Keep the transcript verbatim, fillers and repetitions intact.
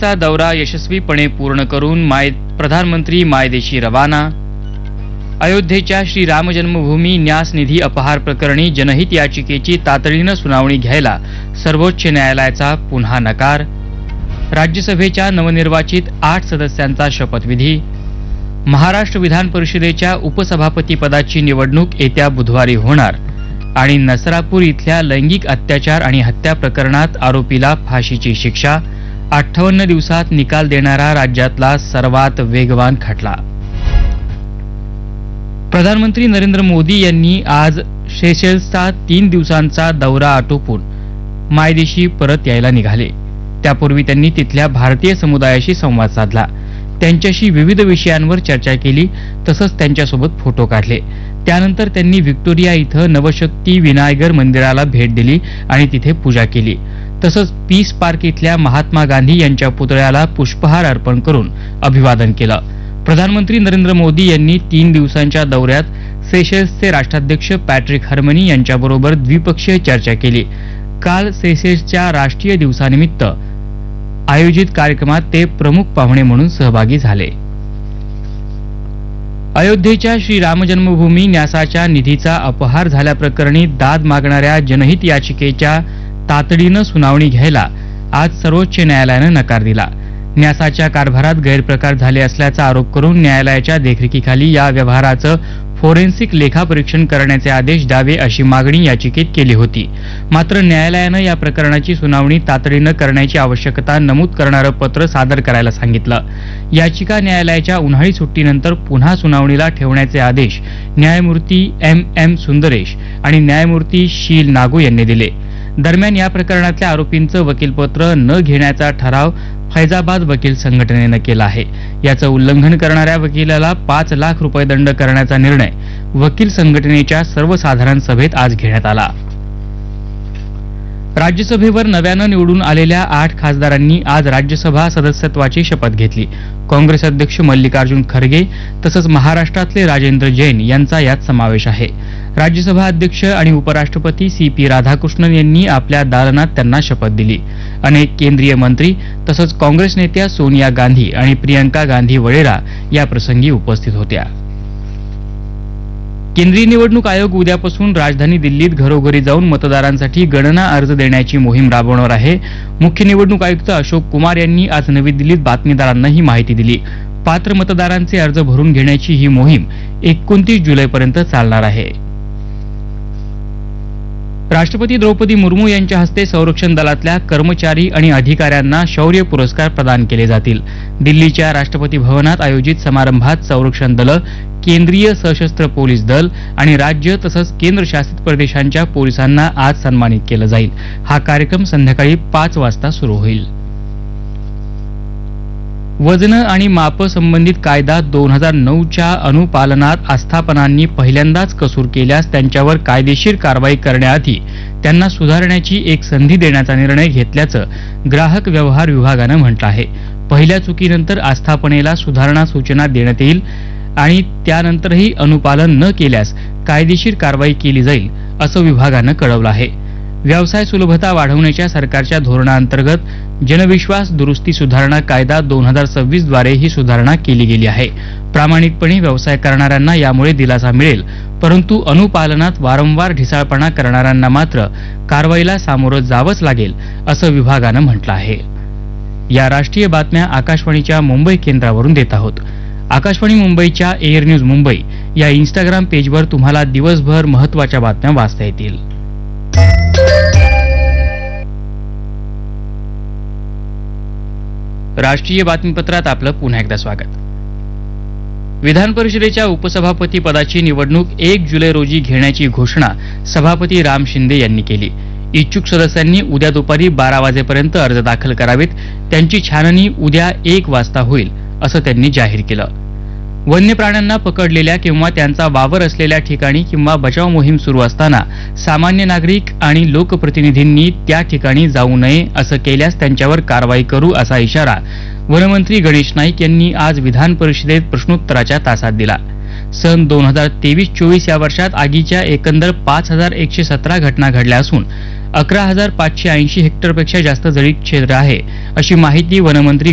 दिवसांचा दौरा यशस्वीपणे पूर्ण करून माय प्रधानमंत्री मायदेशी रवाना. अयोध्येच्या श्रीराम जन्मभूमी न्यास निधी अपहार प्रकरणी जनहित याचिकेची तातडीनं सुनावणी घ्यायला सर्वोच्च न्यायालयाचा पुन्हा नकार. राज्यसभेच्या नवनिर्वाचित आठ सदस्यांचा शपथविधी. महाराष्ट्र विधान परिषदेच्या उपसभापतीपदाची निवडणूक येत्या बुधवारी होणार. आणि नसरापूर इथल्या लैंगिक अत्याचार आणि हत्या प्रकरणात आरोपीला फाशीची शिक्षा. अठ्ठावन्न दिवसात निकाल देणारा राज्यातला सर्वात वेगवान खटला. प्रधानमंत्री नरेंद्र मोदी यांनी आज सेशेल्सचा तीन दिवसांचा दौरा आटोपून मायदेशी परत यायला निघाले. त्यापूर्वी त्यांनी तिथल्या भारतीय समुदायाशी संवाद साधला. त्यांच्याशी विविध विषयांवर चर्चा केली. तसंच त्यांच्यासोबत फोटो काढले. त्यानंतर त्यांनी व्हिक्टोरिया इथं नवशक्ती विनायगर मंदिराला भेट दिली आणि तिथे पूजा केली. तसंच पीस पार्क इथल्या महात्मा गांधी यांच्या पुतळ्याला पुष्पहार अर्पण करून अभिवादन केलं. प्रधानमंत्री नरेंद्र मोदी यांनी तीन दिवसांच्या दौऱ्यात सेशेल्सचे राष्ट्राध्यक्ष पॅट्रिक हर्मनी यांच्याबरोबर द्विपक्षीय चर्चा केली. काल सेशेल्सच्या राष्ट्रीय दिवसानिमित्त आयोजित कार्यक्रमात ते प्रमुख पाहुणे म्हणून सहभागी झाले. अयोध्येच्या श्रीराम जन्मभूमी न्यासाच्या निधीचा अपहार झाल्याप्रकरणी दाद मागणाऱ्या जनहित याचिकेच्या तातडीनं सुनावणी घ्यायला आज सर्वोच्च न्यायालयानं नकार दिला. न्यासाच्या कारभारात गैरप्रकार झाले असल्याचा आरोप करून न्यायालयाच्या देखरेखीखाली या व्यवहाराचं फोरेन्सिक लेखापरीक्षण करण्याचे आदेश द्यावे अशी मागणी याचिकेत केली होती. मात्र न्यायालयानं या प्रकरणाची सुनावणी तातडीनं करण्याची आवश्यकता नमूद करणारं पत्र सादर करायला सांगितलं. याचिका न्यायालयाच्या उन्हाळी सुट्टीनंतर पुन्हा सुनावणीला ठेवण्याचे आदेश न्यायमूर्ती एम एम सुंदरेश आणि न्यायमूर्ती शील नागो यांनी दिले. दरम्यान या प्रकरणातल्या आरोपींचं वकीलपत्र न घेण्याचा ठराव फैजाबाद वकील संघटनेनं केला आहे. याचं उल्लंघन करणाऱ्या वकिलाला पाच लाख रुपये दंड करण्याचा निर्णय वकील संघटनेच्या सर्वसाधारण सभेत आज घेण्यात आला. राज्यसभेवर नव्यानं निवडून आलेल्या आठ खासदारांनी आज राज्यसभा सदस्यत्वाची शपथ घेतली. काँग्रेस अध्यक्ष मल्लिकार्जुन खरगे तसंच महाराष्ट्रातले राजेंद्र जैन यांचा यात समावेश आहे. राज्यसभा अध्यक्ष आणि उपराष्ट्रपती सी पी राधाकृष्णन यांनी आपल्या दालनात त्यांना शपथ दिली. अनेक केंद्रीय मंत्री तसंच काँग्रेस नेत्या सोनिया गांधी आणि प्रियंका गांधी वडेरा या प्रसंगी उपस्थित होत्या. केंद्रीय निवडणूक आयोग उद्यापासून राजधानी दिल्लीत घरोघरी जाऊन मतदारांसाठी गणना अर्ज देण्याची मोहीम राबवणार आहे. मुख्य निवडणूक आयुक्त अशोक कुमार यांनी आज नवी दिल्लीत बातमीदारांना ही माहिती दिली. पात्र मतदारांचे अर्ज भरून घेण्याची ही मोहीम एकोणतीस जुलैपर्यंत चालणार आहे. राष्ट्रपती द्रौपदी मुर्मू यांच्या हस्ते संरक्षण दलातल्या कर्मचारी आणि अधिकाऱ्यांना शौर्य पुरस्कार प्रदान केले जातील. दिल्लीच्या राष्ट्रपती भवनात आयोजित समारंभात संरक्षण दलं, केंद्रीय सशस्त्र पोलीस दल आणि राज्य तसंच केंद्रशासित प्रदेशांच्या पोलिसांना आज सन्मानित केलं जाईल. हा कार्यक्रम संध्याकाळी पाच वाजता सुरू होईल. वजन आणि माप संबंधित कायदा दोन हजार नऊच्या अनुपालनात आस्थापनांनी पहिल्यांदाच कसूर केल्यास त्यांच्यावर कायदेशीर कारवाई करण्याआधी त्यांना सुधारण्याची एक संधी देण्याचा निर्णय घेतल्याचं ग्राहक व्यवहार विभागानं म्हटलं आहे. पहिल्या चुकीनंतर आस्थापनेला सुधारणा सूचना देण्यात येईल आणि त्यानंतरही अनुपालन न केल्यास कायदेशीर कारवाई केली जाईल असं विभागानं कळवलं आहे. व्यवसाय सुलभता वाढवण्याच्या सरकारच्या धोरणाअंतर्गत जनविश्वास दुरुस्ती सुधारणा कायदा दोन हजार सव्वीस द्वारे ही सुधारणा केली गेली आहे. प्रामाणिकपणे व्यवसाय करणाऱ्यांना यामुळे दिलासा मिळेल, परंतु अनुपालनात वारंवार ढिसाळपणा करणाऱ्यांना मात्र कारवाईला सामोरं जावंच लागेल असं विभागानं म्हटलं आहे. या राष्ट्रीय बातम्या आकाशवाणीच्या मुंबई केंद्रावरून देत आहोत. आकाशवाणी मुंबईच्या एअर न्यूज मुंबई या इंस्टाग्राम पेजवर तुम्हाला दिवसभर महत्त्वाच्या बातम्या वाचता येतील. राष्ट्रीय बातमीपत्रात आपलं पुन्हा एकदा स्वागत. विधान परिषदेच्या उपसभापती पदाची निवडणूक एक जुलै रोजी घेण्याची घोषणा सभापती राम शिंदे यांनी केली. इच्छुक सदस्यांनी उद्या दुपारी बारा वाजेपर्यंत अर्ज दाखल करावेत. त्यांची छाननी उद्या एक वाजता होईल असं त्यांनी जाहीर केलं. वन्य प्राण्यांना पकडलेल्या किंवा त्यांचा वावर असलेल्या ठिकाणी किंवा बचाव मोहीम सुरू असताना सामान्य नागरिक आणि लोकप्रतिनिधींनी त्या ठिकाणी जाऊ नये, असं केल्यास त्यांच्यावर कारवाई करू असा इशारा वनमंत्री गणेश नाईक यांनी आज विधान परिषदेत प्रश्नोत्तराच्या तासात दिला. सन दोन हजार तेवीस चोवीस या वर्षात आगीच्या एकंदर पाच हजार एकशे सतरा घटना घडल्या असून अकरा हजार पाचशे ऐंशी हेक्टरपेक्षा जास्त जळीत क्षेत्र आहे, अशी माहिती वनमंत्री